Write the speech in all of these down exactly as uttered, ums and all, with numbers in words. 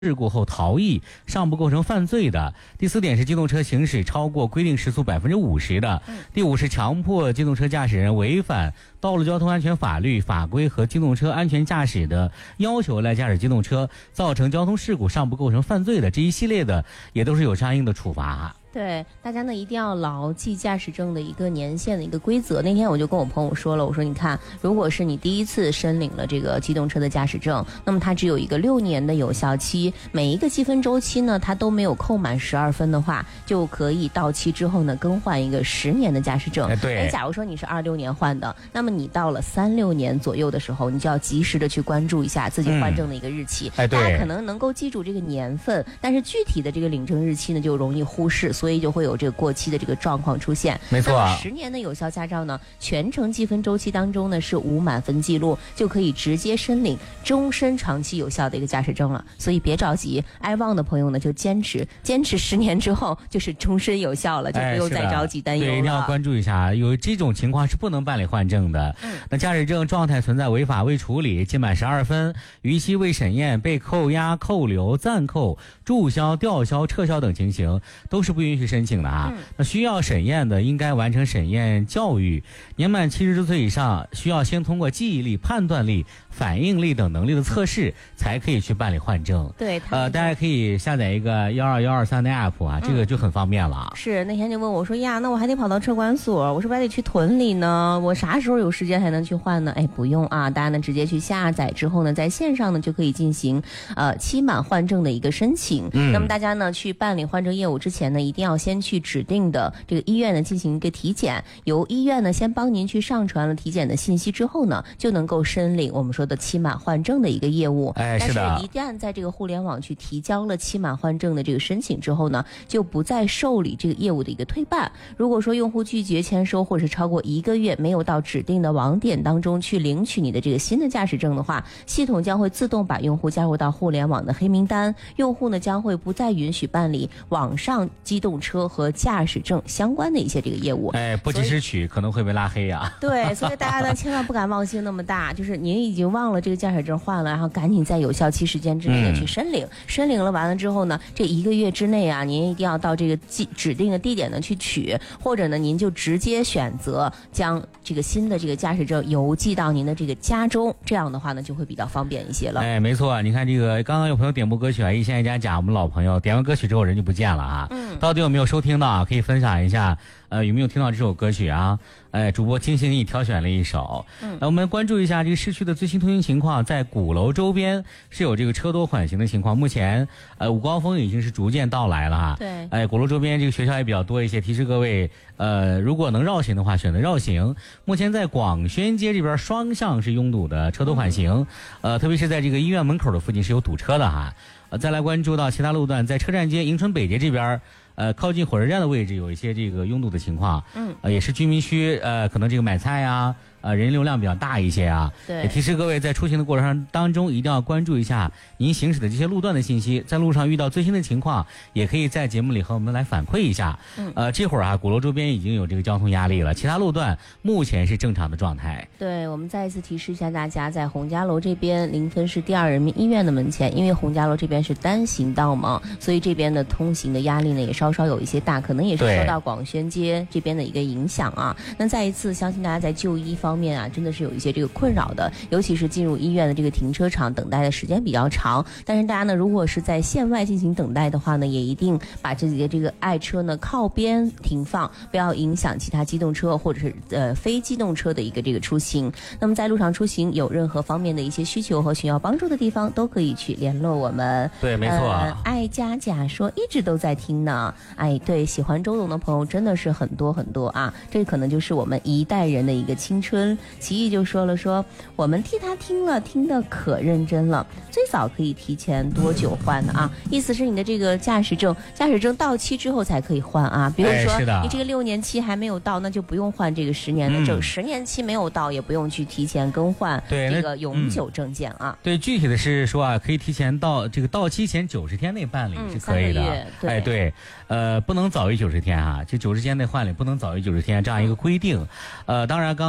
事故后逃逸尚不构成犯罪的。第四点是机动车行驶超过规定时速百分之五十的。第五是强迫机动车驾驶人违反道路交通安全法律法规和机动车安全驾驶的要求来驾驶机动车，造成交通事故尚不构成犯罪的，这一系列的也都是有相应的处罚。 对，大家呢一定要牢记驾驶证的一个年限的一个规则。那天我就跟我朋友说了，我说你看，如果是你第一次申领了这个机动车的驾驶证，那么它只有一个六年的有效期，每一个积分周期呢，它都没有扣满十二分的话，就可以到期之后呢更换一个十年的驾驶证。 哎，对。 哎，假如说你是二六年换的，那么你到了三六年左右的时候，你就要及时的去关注一下自己换证的一个日期。 嗯、哎，对。 大家可能能够记住这个年份，但是具体的这个领证日期呢就容易忽视。所以就会有这个过期的这个状况出现。 没错， 十年的有效驾照呢，全程积分周期当中呢是无满分记录，就可以直接申领终身长期有效的一个驾驶证了。所以别着急，爱忘的朋友呢就坚持，坚持十年之后就是终身有效了，就不用再着急担忧了。 哎、对，一定要关注一下，有这种情况是不能办理换证的。嗯、那驾驶证状态存在违法未处理、记满十二分、逾期未审验、被扣押、扣留、暂扣、注销、吊销、撤销等情形，都是不允许申请的啊。嗯、那需要审验的应该完成审验教育，年满七十周岁以上需要先通过记忆力、判断力、反应力等能力的测试，才可以去办理换证。 对， 呃，大家可以下载一个幺二幺二三的 app 啊，这个就很方便了。 嗯、是，那天就问我说呀，那我还得跑到车管所，我是不是还得去屯里呢？我啥时候有时间还能去换呢？哎，不用啊，大家呢直接去下载之后呢，在线上呢就可以进行呃期满换证的一个申请。嗯、那么大家呢去办理换证业务之前呢，一定要先去指定的这个医院呢进行一个体检，由医院呢先帮您去上传了体检的信息之后呢，就能够申领我们说的期满换证的一个业务。 哎，是的。 但是一旦在这个互联网去提交了期满换证的这个申请之后呢，就不再受理这个业务的一个推办。如果说用户拒绝签收，或者是超过一个月没有到指定的网点当中去领取你的这个新的驾驶证的话，系统将会自动把用户加入到互联网的黑名单，用户呢将会不再允许办理网上机动车和驾驶证相关的一些这个业务。 哎，不及时取可能会被拉黑呀。 对，所以大家呢千万不敢忘性那么大，就是您已经忘了这个驾驶证换了，然后赶紧在有效期时间之内的去申领。嗯、申领了完了之后呢，这一个月之内啊，您一定要到这个指定的地点呢去取，或者呢您就直接选择将这个新的这个驾驶证邮寄到您的这个家中，这样的话呢就会比较方便一些了。 哎，没错，你看这个刚刚有朋友点播歌曲啊，一线一家讲我们老朋友点完歌曲之后人就不见了啊。嗯，到底有没有收听到？可以分享一下。呃，有没有听到这首歌曲啊？哎，主播精心给你挑选了一首。嗯，那我们关注一下这个市区的最新通行情况，在鼓楼周边是有这个车多缓行的情况。目前，呃，午高峰已经是逐渐到来了哈。 对。 哎，鼓楼周边这个学校也比较多一些，提示各位，呃，如果能绕行的话，选择绕行。目前在广宣街这边双向是拥堵的，车多缓行。嗯、呃，特别是在这个医院门口的附近是有堵车的哈。呃，再来关注到其他路段，在车站街、迎春北街这边。呃，靠近火车站的位置有一些这个拥堵的情况，嗯，呃，也是居民区，呃，可能这个买菜呀，呃，人流量比较大一些啊。 对， 也提示各位在出行的过程当中一定要关注一下您行驶的这些路段的信息，在路上遇到最新的情况，也可以在节目里和我们来反馈一下。嗯，呃，这会儿啊，鼓楼周边已经有这个交通压力了，其他路段目前是正常的状态。 对，我们再一次提示一下大家，在洪家楼这边临汾市第二人民医院的门前，因为洪家楼这边是单行道嘛，所以这边的通行的压力呢也稍稍有一些大，可能也是受到广宣街这边的一个影响啊。那再一次，相信大家在就医方面啊，真的是有一些这个困扰的，尤其是进入医院的这个停车场等待的时间比较长。但是大家呢，如果是在线外进行等待的话呢，也一定把自己的这个爱车呢靠边停放，不要影响其他机动车或者是呃非机动车的一个这个出行。那么在路上出行有任何方面的一些需求和需要帮助的地方，都可以去联络我们。 对，没错。 呃、爱佳佳说一直都在听呢。哎，对，喜欢周董的朋友真的是很多很多啊，这可能就是我们一代人的一个青春。奇艺就说了说，我们替他听了，听得可认真了。最早可以提前多久换呢啊？意思是你的这个驾驶证，驾驶证到期之后才可以换啊。比如说、哎、你这个六年期还没有到，那就不用换这个十年的证；嗯、十年期没有到，也不用去提前更换这个永久证件啊。 对，具体的是说啊，可以提前到这个到期前九十天内办理是可以的。 嗯、对哎，对，呃，不能早于九十天啊，就九十天内换理不能早于九十天这样一个规定。呃，当然刚刚也说到。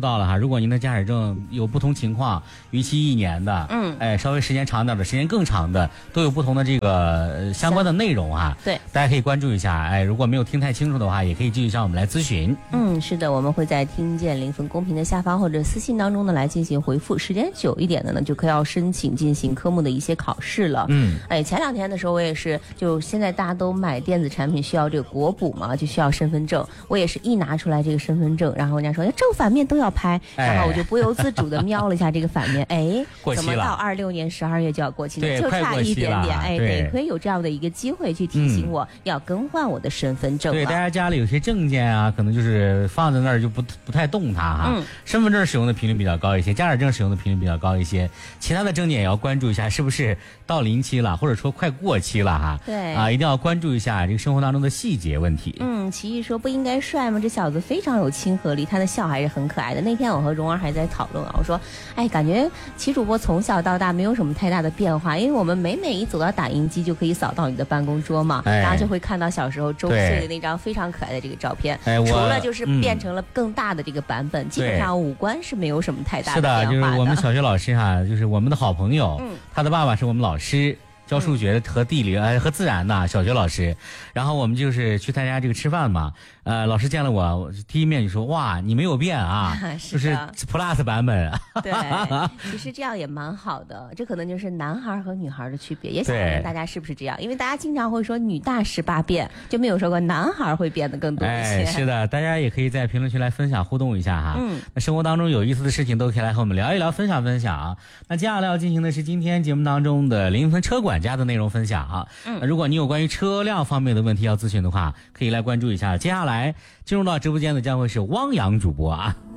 到了哈，如果您的驾驶证有不同情况，逾期一年的，嗯，哎，稍微时间长点的，时间更长的，都有不同的这个相关的内容哈。 对， 大家可以关注一下。哎，如果没有听太清楚的话，也可以继续向我们来咨询。 嗯，是的，我们会在听见零分公屏的下方或者私信当中呢来进行回复。时间久一点的呢，就可以要申请进行科目的一些考试了。嗯，哎，前两天的时候我也是，就现在大家都买电子产品需要这个国补嘛，就需要身份证。我也是一拿出来这个身份证，然后人家说正反面都要拍，然后我就不由自主的瞄了一下这个反面，哎，怎么到二六年十二月就要过期了？就差一点点，哎，得亏有这样的一个机会去提醒我要更换我的身份证。 对，大家家里有些证件啊，可能就是放在那儿就不不太动它哈。嗯，身份证使用的频率比较高一些，驾驶证使用的频率比较高一些，其他的证件也要关注一下是不是到临期了，或者说快过期了哈。 对啊，一定要关注一下这个生活当中的细节问题。 嗯，奇艺说不应该帅吗？这小子非常有亲和力，他的笑还是很可爱的。那天我和蓉儿还在讨论啊，我说，哎，感觉齐主播从小到大没有什么太大的变化，因为我们每每一走到打印机就可以扫到你的办公桌嘛，哎、然后就会看到小时候周岁的那张非常可爱的这个照片。哎，除了就是变成了更大的这个版本，嗯、基本上五官是没有什么太大的变化的。 是的，就是我们小学老师哈，就是我们的好朋友，嗯、他的爸爸是我们老师。教数学的和地理呃和自然的小学老师，然后我们就是去他家这个吃饭嘛，呃老师见了我第一面就说哇你没有变啊，是就是 plus 版本。 对，其实这样也蛮好的，这可能就是男孩和女孩的区别，也想问大家是不是这样，因为大家经常会说女大十八变，就没有说过男孩会变得更多一些。 哎，是的，大家也可以在评论区来分享互动一下哈。嗯，那生活当中有意思的事情都可以来和我们聊一聊，分享分享。那接下来要进行的是今天节目当中的零分车管家的内容分享啊。嗯，如果你有关于车辆方面的问题要咨询的话，可以来关注一下。接下来进入到直播间的将会是汪洋主播啊。